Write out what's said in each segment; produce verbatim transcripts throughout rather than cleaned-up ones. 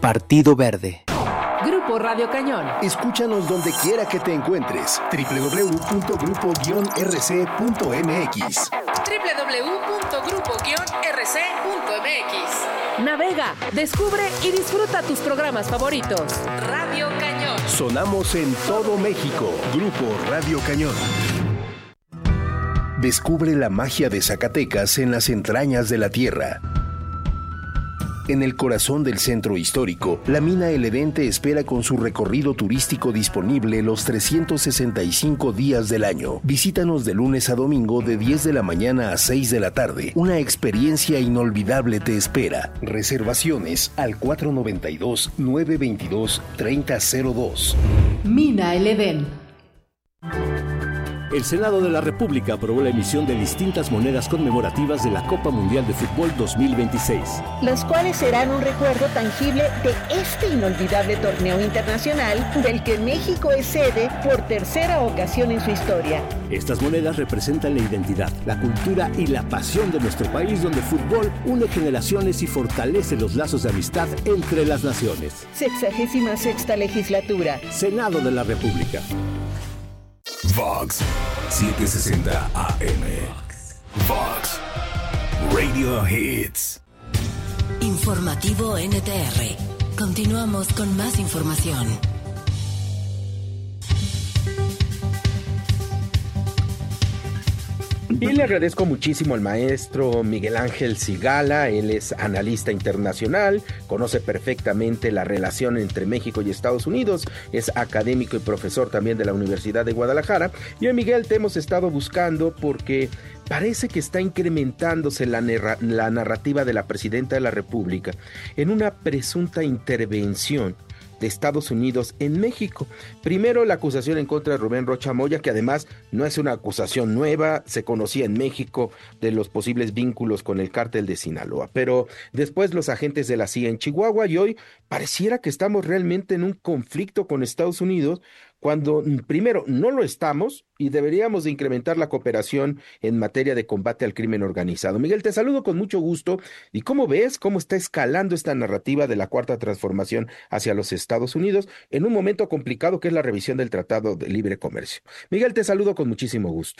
Partido Verde. Grupo Radio Cañón. Escúchanos donde quiera que te encuentres. doble u doble u doble u punto grupo guion r c punto m x. doble u doble u doble u punto grupo guion r c punto m x. Navega, descubre y disfruta tus programas favoritos. Radio Cañón. Sonamos en todo México. Grupo Radio Cañón. Descubre la magia de Zacatecas en las entrañas de la tierra. En el corazón del centro histórico, la mina El Edén te espera con su recorrido turístico disponible los trescientos sesenta y cinco días del año. Visítanos de lunes a domingo de diez de la mañana a seis de la tarde. Una experiencia inolvidable te espera. Reservaciones al cuatro nueve dos, nueve dos dos, tres cero cero dos. Mina El Edén. El Senado de la República aprobó la emisión de distintas monedas conmemorativas de la Copa Mundial de Fútbol dos mil veintiséis. Las cuales serán un recuerdo tangible de este inolvidable torneo internacional del que México es sede por tercera ocasión en su historia. Estas monedas representan la identidad, la cultura y la pasión de nuestro país, donde el fútbol une generaciones y fortalece los lazos de amistad entre las naciones. Sexagésima sexta legislatura. Senado de la República. Vox setecientos sesenta A M. Vox Radio Hits. Informativo N T R. Continuamos con más información. Y le agradezco muchísimo al maestro Miguel Ángel Cigala. Él es analista internacional, conoce perfectamente la relación entre México y Estados Unidos, es académico y profesor también de la Universidad de Guadalajara. Y hoy, Miguel, te hemos estado buscando porque parece que está incrementándose la, narra- la narrativa de la presidenta de la República en una presunta intervención de Estados Unidos en México. Primero, la acusación en contra de Rubén Rocha Moya, que además no es una acusación nueva, se conocía en México de los posibles vínculos con el cártel de Sinaloa, pero después los agentes de la C I A en Chihuahua, y hoy pareciera que estamos realmente en un conflicto con Estados Unidos, cuando primero no lo estamos y deberíamos de incrementar la cooperación en materia de combate al crimen organizado. Miguel, te saludo con mucho gusto. ¿Y cómo ves cómo está escalando esta narrativa de la Cuarta Transformación hacia los Estados Unidos en un momento complicado que es la revisión del Tratado de Libre Comercio? Miguel, te saludo con muchísimo gusto.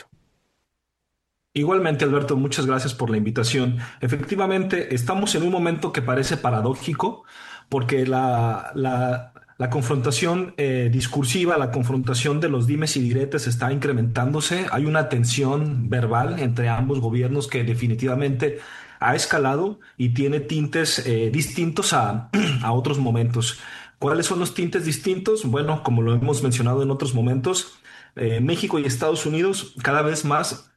Igualmente, Alberto, muchas gracias por la invitación. Efectivamente, estamos en un momento que parece paradójico porque la... la La confrontación eh, discursiva, la confrontación de los dimes y diretes está incrementándose. Hay una tensión verbal entre ambos gobiernos que definitivamente ha escalado y tiene tintes eh, distintos a, a otros momentos. ¿Cuáles son los tintes distintos? Bueno, como lo hemos mencionado en otros momentos, eh, México y Estados Unidos cada vez más...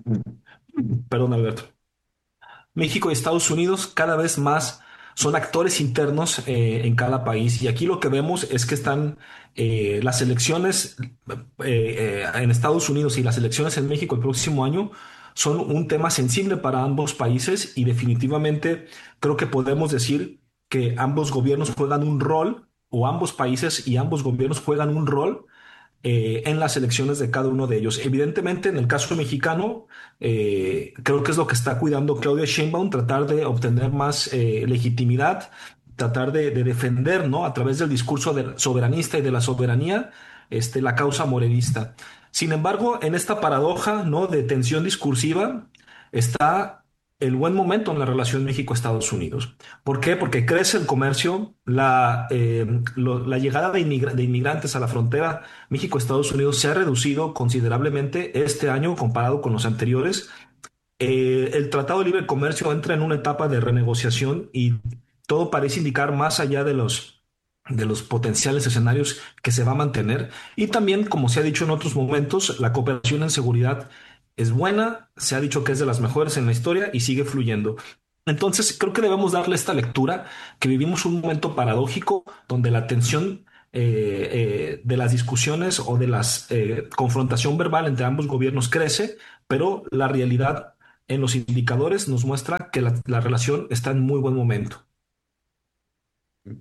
Perdón, Alberto. México y Estados Unidos cada vez más son actores internos eh, en cada país, y aquí lo que vemos es que están eh, las elecciones eh, eh, en Estados Unidos y las elecciones en México el próximo año son un tema sensible para ambos países, y definitivamente creo que podemos decir que ambos gobiernos juegan un rol, o ambos países y ambos gobiernos juegan un rol Eh, en las elecciones de cada uno de ellos. Evidentemente, en el caso mexicano, eh, creo que es lo que está cuidando Claudia Sheinbaum, tratar de obtener más eh, legitimidad, tratar de, de defender, ¿no?, a través del discurso de soberanista y de la soberanía, este, la causa morenista. Sin embargo, en esta paradoja, ¿no?, de tensión discursiva, está el buen momento en la relación México-Estados Unidos. ¿Por qué? Porque crece el comercio, la, eh, lo, la llegada de, inmigra- de inmigrantes a la frontera México-Estados Unidos se ha reducido considerablemente este año comparado con los anteriores. Eh, el Tratado de Libre Comercio entra en una etapa de renegociación y todo parece indicar, más allá de los, de los potenciales escenarios, que se va a mantener. Y también, como se ha dicho en otros momentos, la cooperación en seguridad es buena, se ha dicho que es de las mejores en la historia y sigue fluyendo. Entonces, creo que debemos darle esta lectura, que vivimos un momento paradójico donde la tensión eh, eh, de las discusiones o de la eh, confrontación verbal entre ambos gobiernos crece, pero la realidad en los indicadores nos muestra que la, la relación está en muy buen momento.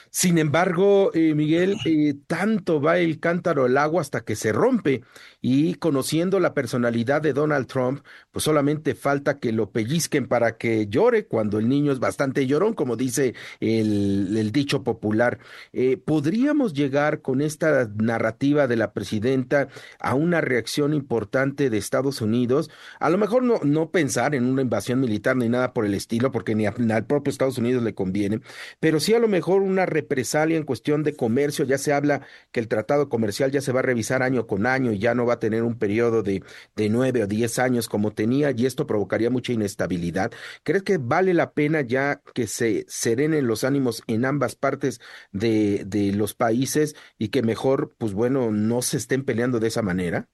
Sin embargo, eh, Miguel, eh, tanto va el cántaro al agua hasta que se rompe y conociendo la personalidad de Donald Trump, pues solamente falta que lo pellizquen para que llore cuando el niño es bastante llorón, como dice el, el dicho popular. Eh, ¿podríamos llegar con esta narrativa de la presidenta a una reacción importante de Estados Unidos? A lo mejor no, no pensar en una invasión militar ni nada por el estilo, porque ni a- ni al propio Estados Unidos le conviene, pero sí a lo mejor una represalia en cuestión de comercio. Ya se habla que el tratado comercial ya se va a revisar año con año y ya no va a tener un periodo de, de nueve o diez años como tenía, y esto provocaría mucha inestabilidad. ¿Crees que vale la pena ya que se serenen los ánimos en ambas partes de, de los países y que mejor, pues bueno, no se estén peleando de esa manera?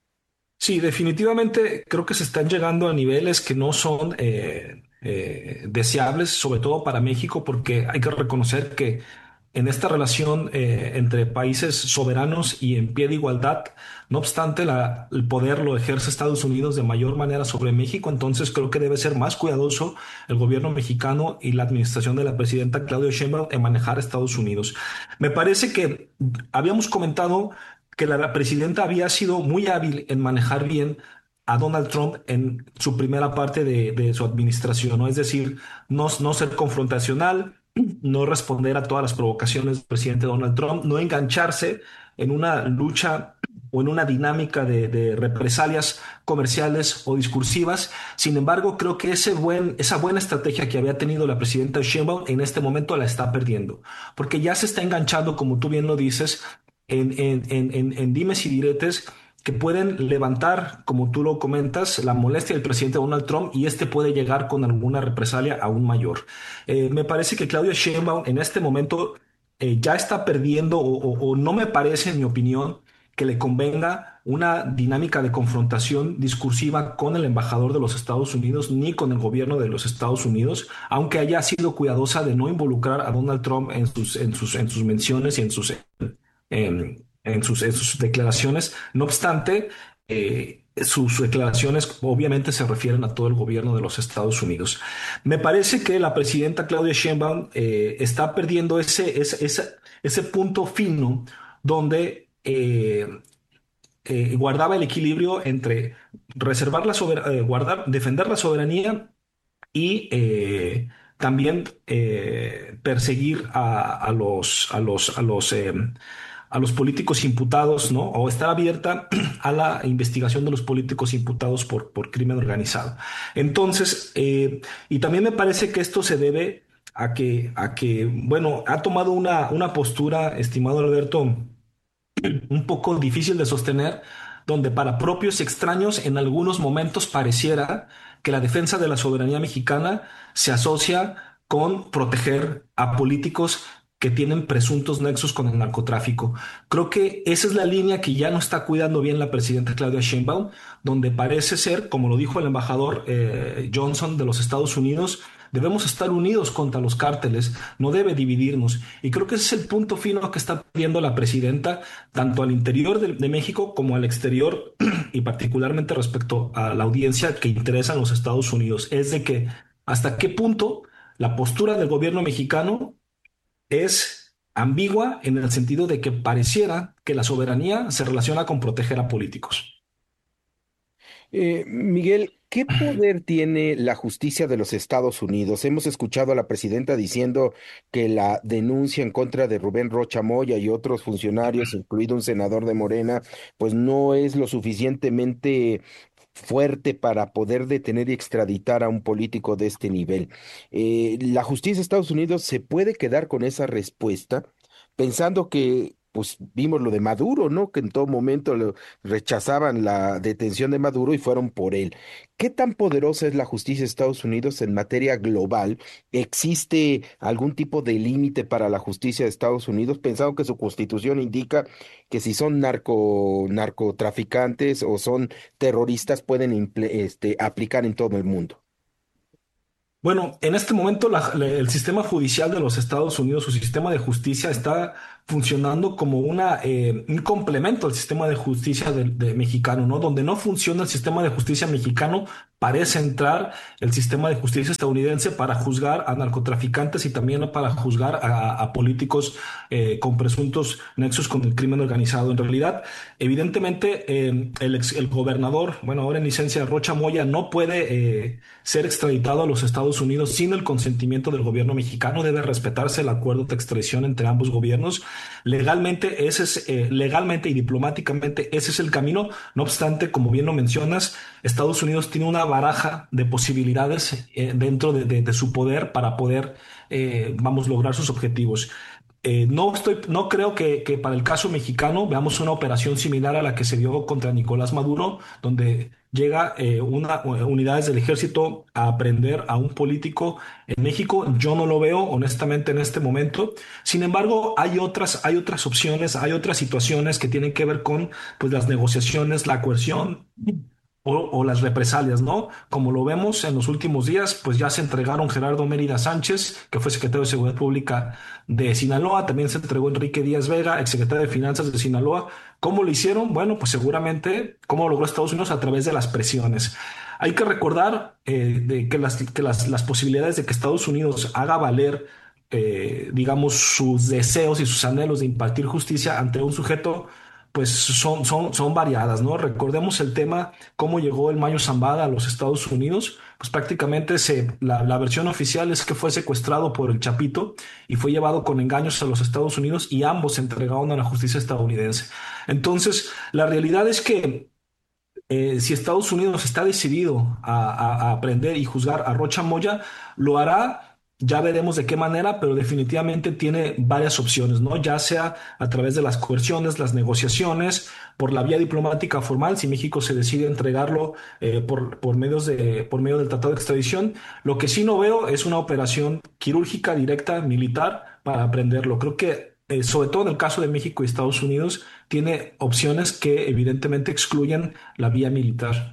Sí, definitivamente creo que se están llegando a niveles que no son eh, eh, deseables, sobre todo para México, porque hay que reconocer que en esta relación eh, entre países soberanos y en pie de igualdad, no obstante, la- el poder lo ejerce Estados Unidos de mayor manera sobre México. Entonces creo que debe ser más cuidadoso el gobierno mexicano y la administración de la presidenta Claudia Sheinbaum en manejar a Estados Unidos. Me parece que habíamos comentado que la presidenta había sido muy hábil en manejar bien a Donald Trump en su primera parte de, de su administración, ¿no? Es decir, no, no ser confrontacional, no responder a todas las provocaciones del presidente Donald Trump, no engancharse en una lucha o en una dinámica de, de represalias comerciales o discursivas. Sin embargo, creo que ese buen, esa buena estrategia que había tenido la presidenta Sheinbaum en este momento la está perdiendo, porque ya se está enganchando, como tú bien lo dices, en, en, en, en, en dimes y diretes que pueden levantar, como tú lo comentas, la molestia del presidente Donald Trump, y este puede llegar con alguna represalia aún mayor. Eh, me parece que Claudia Sheinbaum en este momento eh, ya está perdiendo o, o- o no me parece, en mi opinión, que le convenga una dinámica de confrontación discursiva con el embajador de los Estados Unidos ni con el gobierno de los Estados Unidos, aunque haya sido cuidadosa de no involucrar a Donald Trump en sus, en sus, en sus menciones y en sus en, en sus, en sus declaraciones. No obstante, eh, sus declaraciones obviamente se refieren a todo el gobierno de los Estados Unidos. Me parece que la presidenta Claudia Sheinbaum eh, está perdiendo ese, ese, ese, ese punto fino donde eh, eh, guardaba el equilibrio entre reservar la sober- eh, guardar, defender la soberanía y eh, también eh, perseguir a, a los, a los, a los, eh, a los políticos imputados, ¿no? O estar abierta a la investigación de los políticos imputados por, por crimen organizado. Entonces, eh, y también me parece que esto se debe a que, a que, bueno, ha tomado una, una postura, estimado Alberto, un poco difícil de sostener, donde para propios y extraños en algunos momentos pareciera que la defensa de la soberanía mexicana se asocia con proteger a políticos que tienen presuntos nexos con el narcotráfico. Creo que esa es la línea que ya no está cuidando bien la presidenta Claudia Sheinbaum, donde parece ser, como lo dijo el embajador eh, Johnson de los Estados Unidos, debemos estar unidos contra los cárteles, no debe dividirnos. Y creo que ese es el punto fino que está pidiendo la presidenta, tanto al interior de, de México como al exterior, y particularmente respecto a la audiencia que interesa a los Estados Unidos. Es de que hasta qué punto la postura del gobierno mexicano es ambigua en el sentido de que pareciera que la soberanía se relaciona con proteger a políticos. Eh, Miguel, ¿qué poder tiene la justicia de los Estados Unidos? Hemos escuchado a la presidenta diciendo que la denuncia en contra de Rubén Rocha Moya y otros funcionarios, incluido un senador de Morena, pues no es lo suficientemente fuerte para poder detener y extraditar a un político de este nivel. Eh, la justicia de Estados Unidos se puede quedar con esa respuesta, pensando que, pues vimos lo de Maduro, ¿no? Que en todo momento lo- rechazaban la detención de Maduro y fueron por él. ¿Qué tan poderosa es la justicia de Estados Unidos en materia global? ¿Existe algún tipo de límite para la justicia de Estados Unidos, pensando que su constitución indica que si son narco, narcotraficantes o son terroristas pueden imple- este, aplicar en todo el mundo? Bueno, en este momento la- la- el sistema judicial de los Estados Unidos, su sistema de justicia está funcionando como una, eh, un complemento al sistema de justicia de, de mexicano, ¿no? Donde no funciona el sistema de justicia mexicano, parece entrar el sistema de justicia estadounidense para juzgar a narcotraficantes y también para juzgar a, a políticos eh, con presuntos nexos con el crimen organizado. En realidad, evidentemente, eh, el, ex, el gobernador, bueno, ahora en licencia, Rocha Moya, no puede eh, ser extraditado a los Estados Unidos sin el consentimiento del gobierno mexicano. Debe respetarse el acuerdo de extradición entre ambos gobiernos. Legalmente, ese es, eh, legalmente y diplomáticamente, ese es el camino. No obstante, como bien lo mencionas, Estados Unidos tiene una baraja de posibilidades eh, dentro de, de, de su poder para poder, eh, vamos, lograr sus objetivos. Eh, no estoy, no creo que, que para el caso mexicano veamos una operación similar a la que se dio contra Nicolás Maduro, donde llega eh, una unidades del ejército a aprender a un político en México. Yo no lo veo, honestamente, en este momento. Sin embargo, hay otras, hay otras opciones, hay otras situaciones que tienen que ver con, pues, las negociaciones, la coerción o, o las represalias, ¿no? Como lo vemos en los últimos días, pues ya se entregaron Gerardo Mérida Sánchez, que fue secretario de Seguridad Pública de Sinaloa, también se entregó Enrique Díaz Vega, exsecretario de Finanzas de Sinaloa. ¿Cómo lo hicieron? Bueno, pues seguramente, ¿cómo lo logró Estados Unidos? A través de las presiones. Hay que recordar eh, de que, las, que las, las posibilidades de que Estados Unidos haga valer, eh, digamos, sus deseos y sus anhelos de impartir justicia ante un sujeto, pues son, son, son variadas, ¿no? Recordemos el tema, cómo llegó el Mayo Zambada a los Estados Unidos. Pues prácticamente se, la, la versión oficial es que fue secuestrado por el Chapito y fue llevado con engaños a los Estados Unidos, y ambos se entregaron a la justicia estadounidense. Entonces, la realidad es que eh, si Estados Unidos está decidido a, a, a aprender y juzgar a Rocha Moya, lo hará. Ya veremos de qué manera, pero definitivamente tiene varias opciones, ¿no? Ya sea a través de las coerciones, las negociaciones, por la vía diplomática formal, si México se decide entregarlo eh, por, por, medios de, por medio del Tratado de Extradición. Lo que sí no veo es una operación quirúrgica directa, militar, para aprenderlo. Creo que, eh, sobre todo en el caso de México y Estados Unidos, tiene opciones que evidentemente excluyen la vía militar.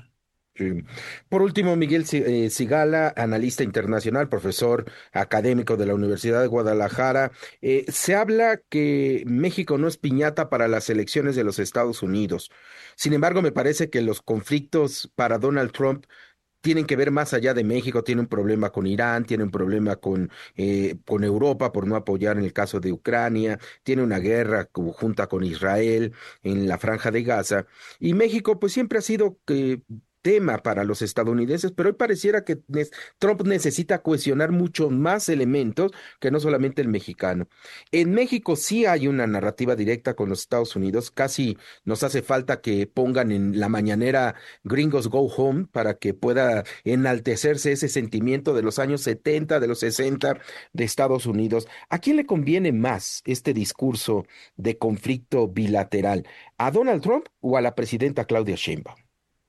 Por último, Miguel Zigala, analista internacional, profesor académico de la Universidad de Guadalajara. Eh, se habla que México no es piñata para las elecciones de los Estados Unidos. Sin embargo, me parece que los conflictos para Donald Trump tienen que ver más allá de México. Tiene un problema con Irán, tiene un problema con, eh, con Europa por no apoyar en el caso de Ucrania, tiene una guerra conjunta con Israel en la Franja de Gaza, y México pues siempre ha sido eh, tema para los estadounidenses, pero hoy pareciera que Trump necesita cohesionar mucho más elementos que no solamente el mexicano. En México sí hay una narrativa directa con los Estados Unidos, casi nos hace falta que pongan en la mañanera Gringos Go Home para que pueda enaltecerse ese sentimiento de los años setenta, de los sesenta de Estados Unidos. ¿A quién le conviene más este discurso de conflicto bilateral? ¿A Donald Trump o a la presidenta Claudia Sheinbaum?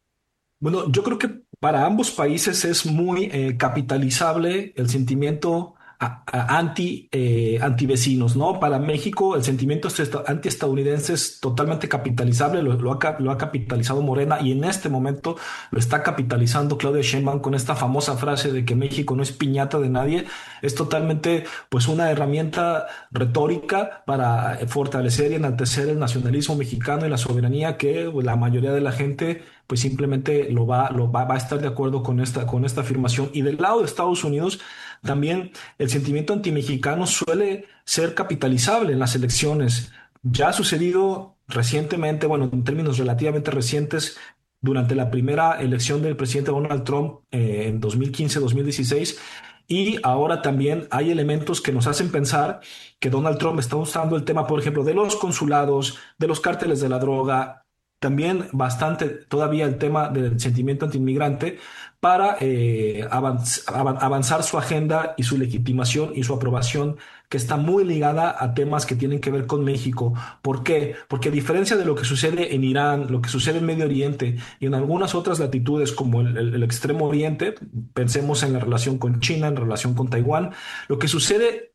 Bueno, yo creo que para ambos países es muy eh, capitalizable el sentimiento a, a anti, eh, antivecinos, ¿no? Para México el sentimiento antiestadounidense es totalmente capitalizable, lo, lo, ha, lo ha capitalizado Morena, y en este momento lo está capitalizando Claudia Sheinbaum con esta famosa frase de que México no es piñata de nadie. Es totalmente, pues, una herramienta retórica para fortalecer y enaltecer el nacionalismo mexicano y la soberanía, que pues, la mayoría de la gente pues simplemente lo va, lo va, va a estar de acuerdo con esta, con esta afirmación. Y del lado de Estados Unidos, también el sentimiento antimexicano suele ser capitalizable en las elecciones. Ya ha sucedido recientemente, bueno, en términos relativamente recientes, durante la primera elección del presidente Donald Trump eh, en dos mil quince dos mil dieciséis, y ahora también hay elementos que nos hacen pensar que Donald Trump está usando el tema, por ejemplo, de los consulados, de los cárteles de la droga, también bastante todavía el tema del sentimiento antiinmigrante para eh, avanz, avanzar su agenda y su legitimación y su aprobación, que está muy ligada a temas que tienen que ver con México. ¿Por qué? Porque a diferencia de lo que sucede en Irán, lo que sucede en Medio Oriente y en algunas otras latitudes como el, el, el Extremo Oriente, pensemos en la relación con China, en relación con Taiwán, lo que sucede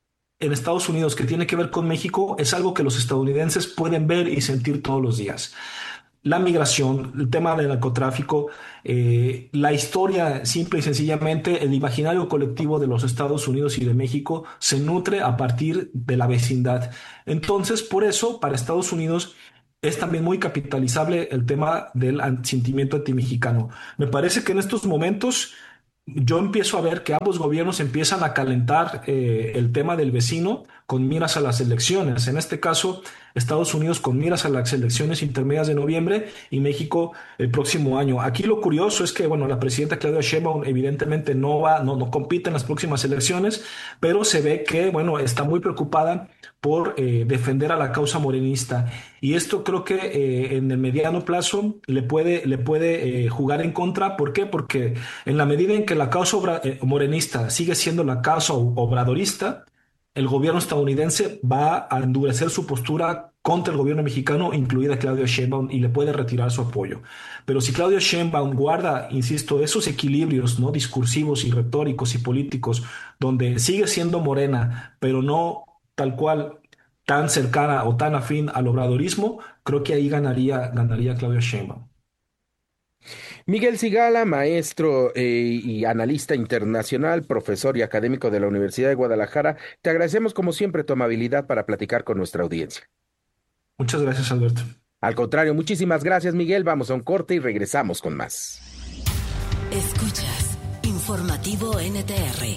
en Estados Unidos que tiene que ver con México es algo que los estadounidenses pueden ver y sentir todos los días. la migración, el tema del narcotráfico, eh, la historia, simple y sencillamente, el imaginario colectivo de los Estados Unidos y de México se nutre a partir de la vecindad. Entonces, por eso, para Estados Unidos es también muy capitalizable el tema del sentimiento antimexicano. Me parece que en estos momentos yo empiezo a ver que ambos gobiernos empiezan a calentar eh, el tema del vecino con miras a las elecciones. En este caso, Estados Unidos con miras a las elecciones intermedias de noviembre y México el próximo año. Aquí lo curioso es que, bueno, la presidenta Claudia Sheinbaum evidentemente no va, no, no compite en las próximas elecciones, pero se ve que, bueno, está muy preocupada por eh, defender a la causa morenista. Y esto creo que eh, en el mediano plazo le puede, le puede eh, jugar en contra. ¿Por qué? Porque en la medida en que la causa obra, eh, morenista sigue siendo la causa obradorista, el gobierno estadounidense va a endurecer su postura contra el gobierno mexicano, incluida Claudia Sheinbaum, y le puede retirar su apoyo. Pero si Claudia Sheinbaum guarda, insisto, esos equilibrios, ¿no?, discursivos y retóricos y políticos, donde sigue siendo morena, pero no tal cual tan cercana o tan afín al obradorismo, creo que ahí ganaría, ganaría Claudia Sheinbaum. Miguel Zigala, maestro eh, y analista internacional, profesor y académico de la Universidad de Guadalajara, te agradecemos como siempre tu amabilidad para platicar con nuestra audiencia. Muchas gracias, Alberto. Al contrario, muchísimas gracias, Miguel. Vamos a un corte y regresamos con más. Escuchas Informativo N T R.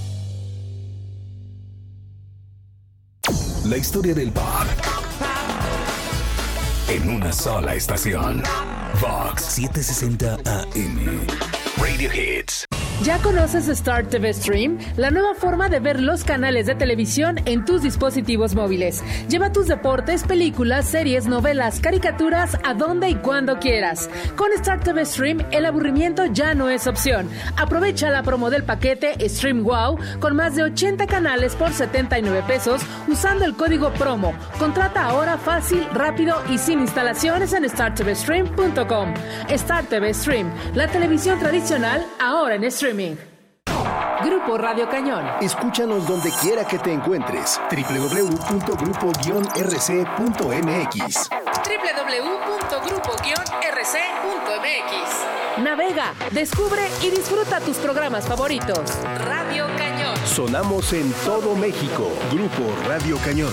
La historia del pop en una sola estación. Vox setecientos sesenta A M. Radio Hits. ¿Ya conoces Star T V Stream? La nueva forma de ver los canales de televisión en tus dispositivos móviles. Lleva tus deportes, películas, series, novelas, caricaturas a donde y cuando quieras. Con Star T V Stream, el aburrimiento ya no es opción. Aprovecha la promo del paquete Stream Wow con más de ochenta canales por setenta y nueve pesos usando el código promo. Contrata ahora fácil, rápido y sin instalaciones en star t v stream punto com. Star T V Stream, la televisión tradicional ahora en streaming. Grupo Radio Cañón. Escúchanos donde quiera que te encuentres. doble u doble u doble u punto grupo guion r c punto m x. doble u doble u doble u punto grupo guion r c punto m x. Navega, descubre y disfruta tus programas favoritos. Radio Cañón. Sonamos en todo México. Grupo Radio Cañón.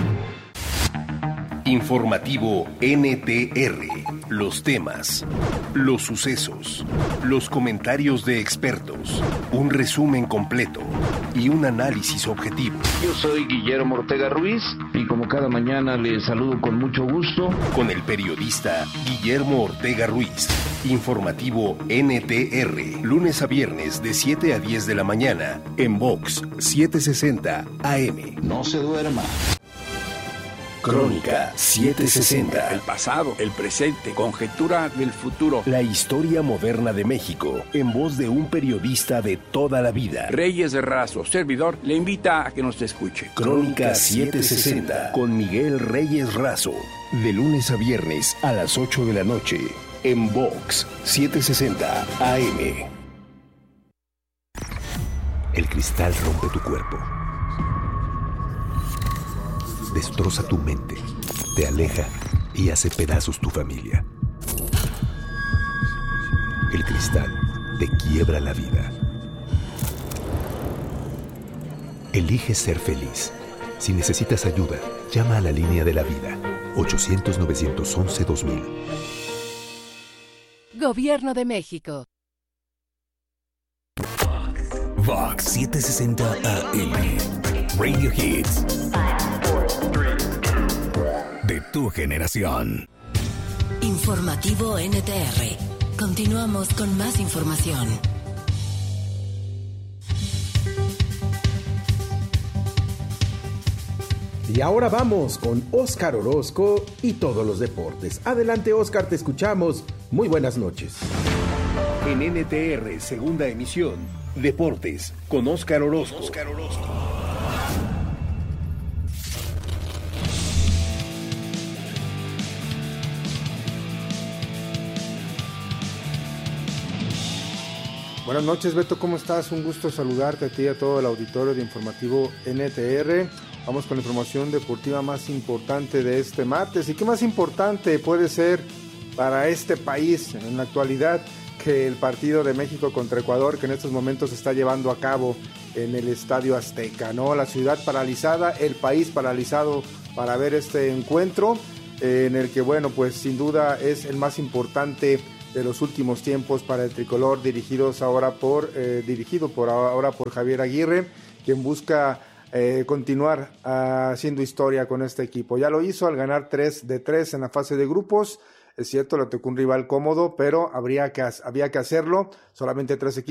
Informativo N T R. Los temas, los sucesos, los comentarios de expertos, un resumen completo y un análisis objetivo. Yo soy Guillermo Ortega Ruiz y como cada mañana les saludo con mucho gusto. Con el periodista Guillermo Ortega Ruiz. Informativo N T R. Lunes a viernes de siete a diez de la mañana en Vox setecientos sesenta A M. No se duerma. Crónica setecientos sesenta. El pasado, el presente, conjetura del futuro. La historia moderna de México, en voz de un periodista de toda la vida. Reyes Razo, servidor, le invita a que nos escuche. Crónica setecientos sesenta, con Miguel Reyes Razo. De lunes a viernes a las ocho de la noche, en Vox setecientos sesenta A M. El cristal rompe tu cuerpo. Destroza tu mente, te aleja y hace pedazos tu familia. El cristal te quiebra la vida. Elige ser feliz. Si necesitas ayuda, llama a la línea de la vida, ochocientos, novecientos once, dos mil. Gobierno de México. Vox setecientos sesenta A M. Radio Hits. De tu generación. Informativo N T R. Continuamos con más información. Y ahora vamos con Óscar Orozco y todos los deportes. Adelante, Óscar, te escuchamos. Muy buenas noches. En N T R, segunda emisión, Deportes, con Óscar Orozco. Óscar Orozco. Buenas noches, Beto, ¿cómo estás? Un gusto saludarte a ti y a todo el auditorio de Informativo N T R. Vamos con la información deportiva más importante de este martes. ¿Y qué más importante puede ser para este país en la actualidad que el partido de México contra Ecuador, que en estos momentos se está llevando a cabo en el Estadio Azteca, ¿no? La ciudad paralizada, el país paralizado para ver este encuentro, eh, en el que, bueno, pues sin duda es el más importante de los últimos tiempos para el tricolor, dirigidos ahora por, eh, dirigido por ahora por Javier Aguirre, quien busca eh, continuar uh, haciendo historia con este equipo. Ya lo hizo al ganar tres de tres en la fase de grupos. Es cierto, le tocó un rival cómodo, pero habría que, había que hacerlo. Solamente tres equipos